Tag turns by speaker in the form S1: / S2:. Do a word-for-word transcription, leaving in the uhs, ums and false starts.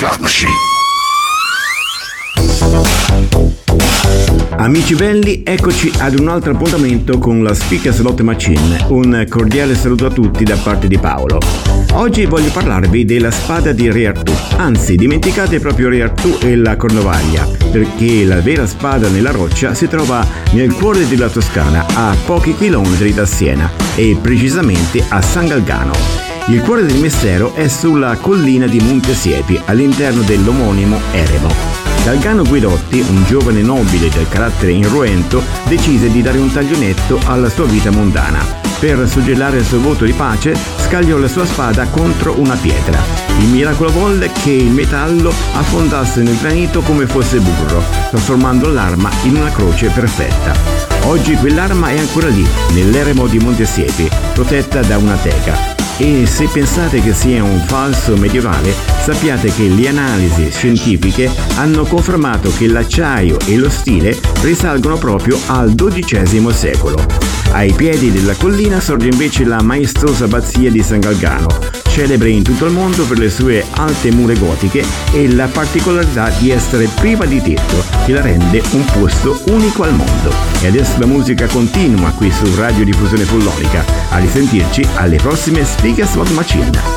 S1: Slot Machine.
S2: Amici belli, eccoci ad un altro appuntamento con la Speaker Slot Machine. Un cordiale saluto a tutti da parte di Paolo. Oggi voglio parlarvi della spada di Re Artù. Anzi, dimenticate proprio Re Artù e la Cornovaglia, perché la vera spada nella roccia si trova nel cuore della Toscana, a pochi chilometri da Siena, e precisamente a San Galgano. Il cuore del mistero è sulla collina di Monte Siepi, all'interno dell'omonimo eremo. Galgano Guidotti, un giovane nobile dal carattere irruento, decise di dare un taglio netto alla sua vita mondana. Per suggellare il suo voto di pace, scagliò la sua spada contro una pietra. Il miracolo volle che il metallo affondasse nel granito come fosse burro, trasformando l'arma in una croce perfetta. Oggi quell'arma è ancora lì, nell'eremo di Monte Siepi, protetta da una teca. E se pensate che sia un falso medievale, sappiate che le analisi scientifiche hanno confermato che l'acciaio e lo stile risalgono proprio al dodicesimo secolo. Ai piedi della collina sorge invece la maestosa abbazia di San Galgano, celebre in tutto il mondo per le sue alte mura gotiche e la particolarità di essere priva di tetto, che la rende un posto unico al mondo. E adesso la musica continua qui su Radio Diffusione Follonica. A risentirci alle prossime Speaker Slot Machine.